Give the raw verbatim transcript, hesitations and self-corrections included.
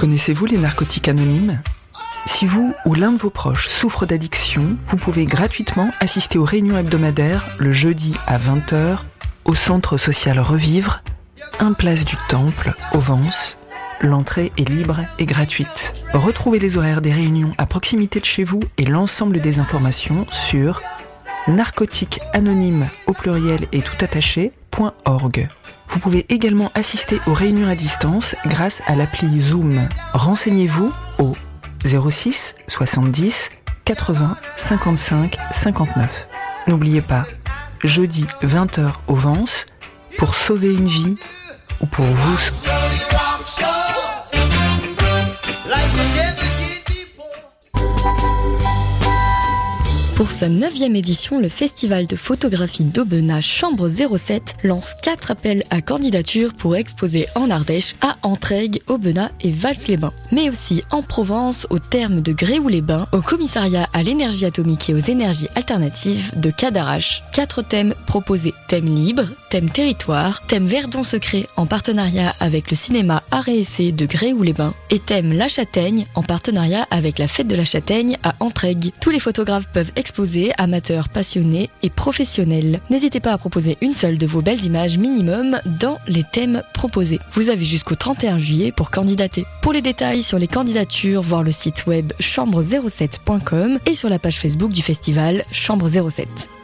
Connaissez-vous les narcotiques anonymes ? Si vous ou l'un de vos proches souffre d'addiction, vous pouvez gratuitement assister aux réunions hebdomadaires le jeudi à vingt heures au centre social Revivre, un place du Temple, au Vence. L'entrée est libre et gratuite. Retrouvez les horaires des réunions à proximité de chez vous et l'ensemble des informations sur narcotiques anonymes au pluriel et tout attaché point org. Vous pouvez également assister aux réunions à distance grâce à l'appli Zoom. Renseignez-vous au zéro six soixante-dix quatre-vingts cinquante-cinq cinquante-neuf. N'oubliez pas, jeudi vingt heures au Vence, pour sauver une vie ou pour vous. Pour sa neuvième édition, le festival de photographie d'Aubenas Chambre zéro sept lance quatre appels à candidature pour exposer en Ardèche, à Entraigues, Aubenas et Vals-les-Bains. Mais aussi en Provence, au terme de Gréoux-les-Bains, au commissariat à l'énergie atomique et aux énergies alternatives de Cadarache. Quatre thèmes proposés. Thème libre, thème territoire, thème Verdon secret en partenariat avec le cinéma Art et Essai de Gréoux-les-Bains et thème La Châtaigne en partenariat avec la fête de la Châtaigne à Entraigues. Tous les photographes peuvent exposés, amateurs, passionnés et professionnels. N'hésitez pas à proposer une seule de vos belles images minimum dans les thèmes proposés. Vous avez jusqu'au trente et un juillet pour candidater. Pour les détails sur les candidatures, voir le site web chambre zéro sept point com et sur la page Facebook du festival Chambre zéro sept.